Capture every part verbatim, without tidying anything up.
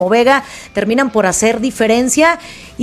Vega terminan por hacer diferencia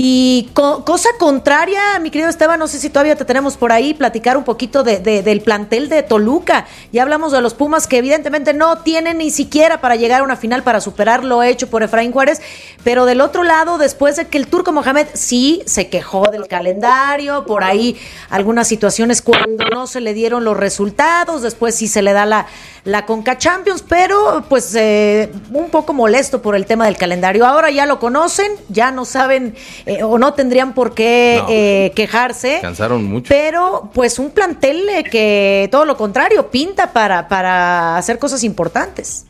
y co- cosa contraria, mi querido Esteban, no sé si todavía te tenemos por ahí, platicar un poquito de, de, del plantel de Toluca. Ya hablamos de los Pumas que evidentemente no tienen ni siquiera para llegar a una final, para superar lo hecho por Efraín Juárez, pero del otro lado, después de que el Turco Mohamed sí se quejó del calendario, por ahí algunas situaciones cuando no se le dieron los resultados, después sí se le da la, la Conca Champions, pero pues eh, un poco molesto por el tema del calendario. Ahora ya lo conocen, ya no saben eh, o no tendrían por qué no, eh, quejarse. Cansaron mucho. Pero pues un plantel eh, que todo lo contrario pinta para, para hacer cosas importantes.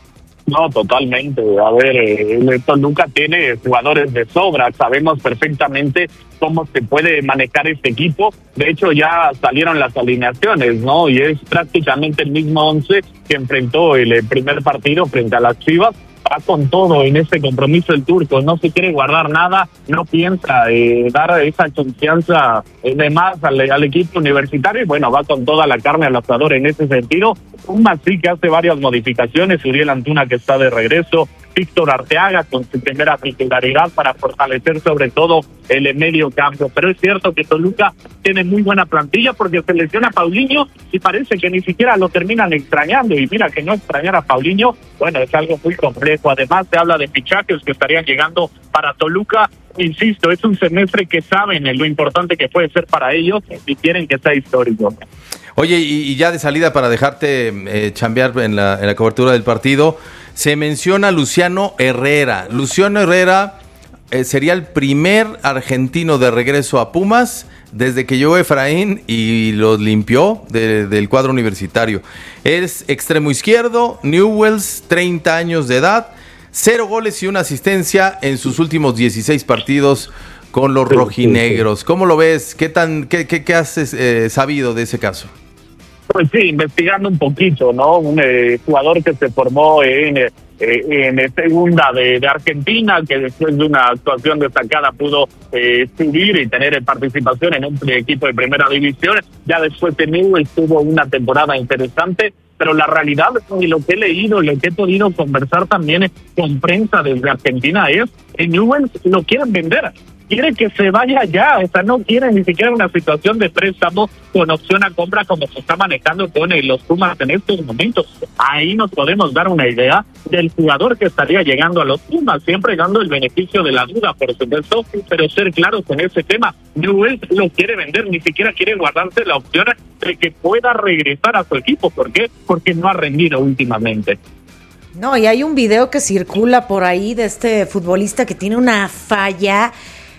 No, totalmente. A ver, eh, Toluca tiene jugadores de sobra. Sabemos perfectamente cómo se puede manejar este equipo. De hecho, ya salieron las alineaciones, ¿no? Y es prácticamente el mismo once que enfrentó el primer partido frente a las Chivas. Va con todo en este compromiso el Turco, no se quiere guardar nada, no piensa eh, dar esa confianza eh, de más al, al equipo universitario y bueno, va con toda la carne al asador en ese sentido. Pumas sí que hace varias modificaciones, Uriel Antuna que está de regreso, Víctor Arteaga con su primera titularidad para fortalecer sobre todo el medio campo, pero es cierto que Toluca tiene muy buena plantilla porque se lesiona a Paulinho y parece que ni siquiera lo terminan extrañando, y mira que no extrañar a Paulinho, bueno, es algo muy complejo. Además se habla de fichajes que estarían llegando para Toluca. Insisto, es un semestre que saben lo importante que puede ser para ellos y quieren que sea histórico. Oye, y, y ya de salida para dejarte eh, chambear en la, en la cobertura del partido, se menciona Luciano Herrera. Luciano Herrera eh, sería el primer argentino de regreso a Pumas desde que llegó Efraín y los limpió de, del cuadro universitario. Es extremo izquierdo, Newells, treinta años de edad, cero goles y una asistencia en sus últimos dieciséis partidos con los rojinegros. ¿Cómo lo ves? ¿Qué tan qué, qué, qué has eh, sabido de ese caso? Pues sí, investigando un poquito, ¿no? Un eh, jugador que se formó en, eh, en segunda de, de Argentina, que después de una actuación destacada pudo eh, subir y tener participación en un equipo de primera división. Ya después de Newell's tuvo una temporada interesante, pero la realidad y lo que he leído, lo que he podido conversar también con prensa desde Argentina es que Newell's lo quieren vender. Quiere que se vaya ya, o sea, no quiere ni siquiera una situación de préstamo con opción a compra como se está manejando con los Pumas en estos momentos. Ahí nos podemos dar una idea del jugador que estaría llegando a los Pumas, siempre dando el beneficio de la duda, por supuesto, pero ser claros con ese tema. Newell's lo quiere vender, ni siquiera quiere guardarse la opción de que pueda regresar a su equipo. ¿Por qué? Porque no ha rendido últimamente. No, y hay un video que circula por ahí de este futbolista que tiene una falla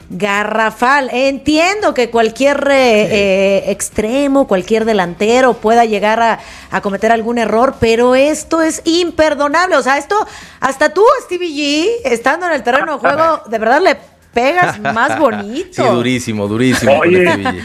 garrafal. Entiendo que cualquier eh, eh, extremo, cualquier delantero pueda llegar a, a cometer algún error, pero esto es imperdonable. O sea, esto, hasta tú, Stevie G, estando en el terreno de juego, de verdad le pegas más bonito. Sí, durísimo, durísimo. Oye,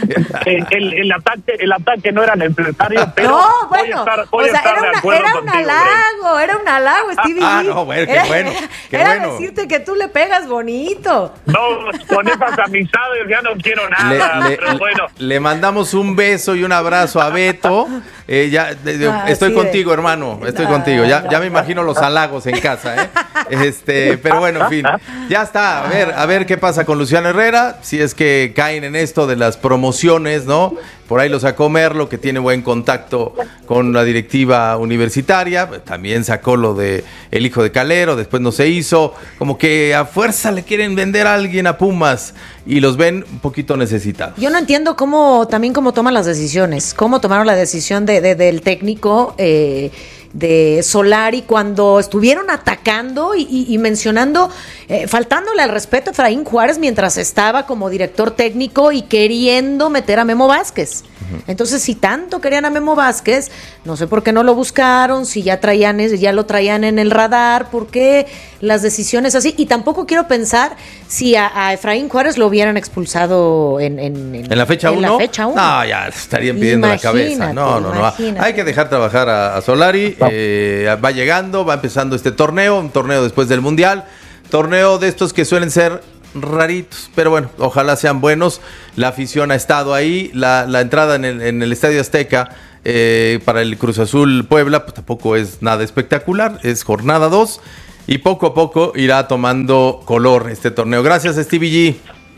el, el, el ataque el ataque no era necesario, pero no, bueno, estar, o sea, era, una, era un halago, era un halago, Stevie. Ah, no, bueno, qué era, bueno, qué era bueno. decirte que tú le pegas bonito. No, con esas amistades ya no quiero nada, le, pero le, bueno. Le mandamos un beso y un abrazo a Beto. Eh, ya, de, de, ah, estoy contigo, de... hermano, estoy ah, contigo. Ya, ya me imagino los halagos en casa, ¿eh? Este, pero bueno, en fin, ya está. A ver, a ver qué pasa con Luciano Herrera, si es que caen en esto de las promociones, ¿no? Por ahí lo sacó Merlo, que tiene buen contacto con la directiva universitaria. También sacó lo de el hijo de Calero, después no se hizo. Como que a fuerza le quieren vender a alguien a Pumas y los ven un poquito necesitados. Yo no entiendo cómo, también cómo toman las decisiones, cómo tomaron la decisión de, de del técnico eh, de Solari cuando estuvieron atacando y, y, y mencionando, eh, faltándole al respeto a Efraín Juárez mientras estaba como director técnico y queriendo meter a Memo Vázquez. Uh-huh. Entonces, si tanto querían a Memo Vázquez, no sé por qué no lo buscaron, si ya traían, ya lo traían en el radar, por qué las decisiones así. Y tampoco quiero pensar si a, a Efraín Juárez lo hubieran expulsado en, en, en, ¿En la fecha uno. No, ya estarían pidiendo imagínate, la cabeza. No, no, no. Hay que dejar trabajar a, a Solari. Eh, va llegando, va empezando este torneo, un torneo después del Mundial, torneo de estos que suelen ser raritos, pero bueno, ojalá sean buenos. La afición ha estado ahí, la, la entrada en el, en el Estadio Azteca eh, para el Cruz Azul Puebla pues tampoco es nada espectacular, es jornada dos. y poco a poco irá tomando color este torneo. Gracias, Stevie G.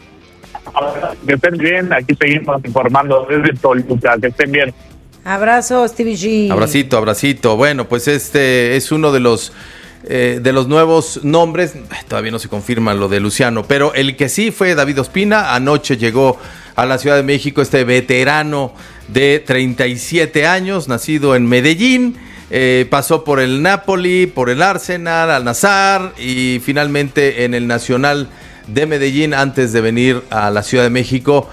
Que estén bien, aquí seguimos informando desde Toluca, que estén bien. Abrazo, Stevie G. Abracito, abracito. Bueno, pues este es uno de los eh, de los nuevos nombres. Todavía no se confirma lo de Luciano, pero el que sí fue David Ospina. Anoche llegó a la Ciudad de México este veterano de treinta y siete años, nacido en Medellín. Eh, pasó por el Napoli, por el Arsenal, Al Nassr y finalmente en el Nacional de Medellín antes de venir a la Ciudad de México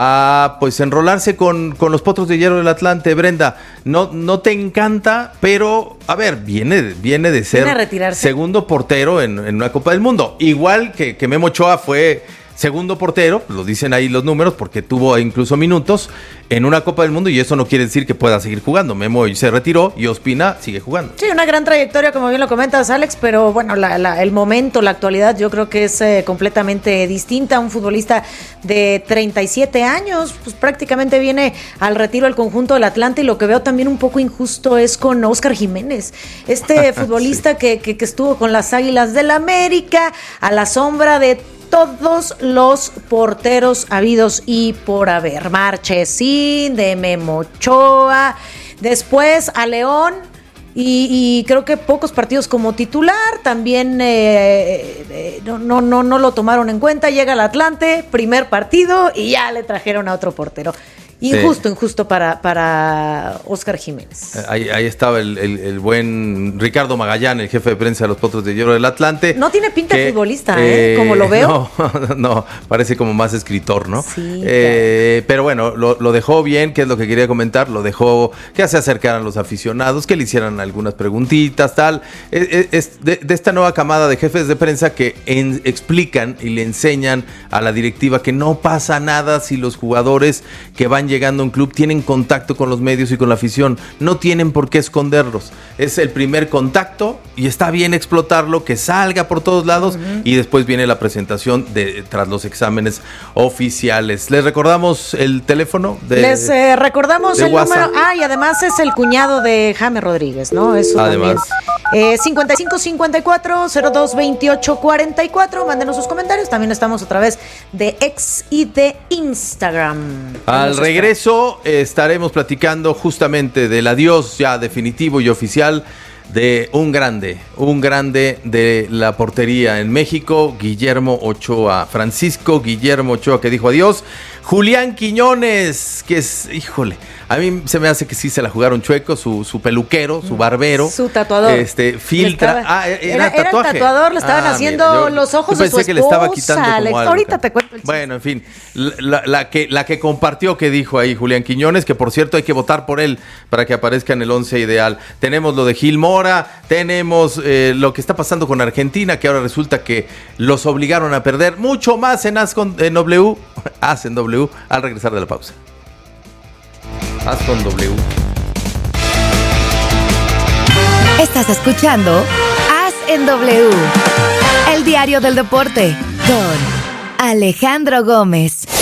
a pues enrolarse con, con los Potros de Hierro del Atlante. Brenda, no, no te encanta, pero a ver, viene, viene de ser ¿Viene segundo portero en, en una Copa del Mundo. Igual que, que Memo Ochoa fue segundo portero, lo dicen ahí los números, porque tuvo incluso minutos en una Copa del Mundo y eso no quiere decir que pueda seguir jugando. Memo se retiró y Ospina sigue jugando. Sí, una gran trayectoria, como bien lo comentas, Alex, pero bueno, la, la, el momento, la actualidad, yo creo que es eh, completamente distinta. Un futbolista de treinta y siete años, pues prácticamente viene al retiro al conjunto del Atlante, y lo que veo también un poco injusto es con Óscar Jiménez, este futbolista sí. que, que, que estuvo con las Águilas del América, a la sombra de todos los porteros habidos y por haber. Marchesín, de Memo Ochoa, después a León, y, y creo que pocos partidos como titular. También eh, eh, no, no, no, no lo tomaron en cuenta. Llega al Atlante, primer partido, y ya le trajeron a otro portero. Injusto, sí. injusto para, para Óscar Jiménez. Ahí, ahí estaba el, el, el buen Ricardo Magallán, el jefe de prensa de los Potros de Hierro del Atlante. No tiene pinta de futbolista, ¿eh? ¿eh? Como lo veo. No, no, parece como más escritor, ¿no? Sí. Eh, pero bueno, lo, lo dejó bien, que es lo que quería comentar. Lo dejó que se acercaran los aficionados, que le hicieran algunas preguntitas, tal. Es, es de, de esta nueva camada de jefes de prensa que en, explican y le enseñan a la directiva que no pasa nada si los jugadores que van llegando a un club tienen contacto con los medios y con la afición, no tienen por qué esconderlos, es el primer contacto y está bien explotarlo, que salga por todos lados. Uh-huh. Y después viene la presentación de tras los exámenes oficiales. Les recordamos el teléfono de Les eh, recordamos de el WhatsApp. número, ah, y además es el cuñado de James Rodríguez, ¿no? Eso además. también. Eh, cincuenta y cinco cincuenta y cuatro cero dos veintiocho cuarenta y cuatro, mándenos sus comentarios. También estamos a través de X y de Instagram. Al regreso eh, estaremos platicando justamente del adiós ya definitivo y oficial de un grande, un grande de la portería en México, Guillermo Ochoa. Francisco Guillermo Ochoa, que dijo adiós. Julián Quiñones, que es, híjole, a mí se me hace que sí se la jugaron chueco, su, su peluquero, su barbero. Su tatuador. Este, filtra. Estaba, ah, era, era, tatuaje. Era el tatuador, le estaban ah, haciendo mira, yo, los ojos yo de su esposa. Pensé que le estaba quitando como Alex, algo. Ahorita te cuento el chiste. Bueno, en fin, la, la, que, la que compartió que dijo ahí Julián Quiñones, que por cierto hay que votar por él para que aparezca en el once ideal. Tenemos lo de Gil Mora, tenemos eh, lo que está pasando con Argentina, que ahora resulta que los obligaron a perder. Mucho más en As con en W, As en W, al regresar de la pausa. As con W. Estás escuchando As en W, el diario del deporte, con Alejandro Gómez.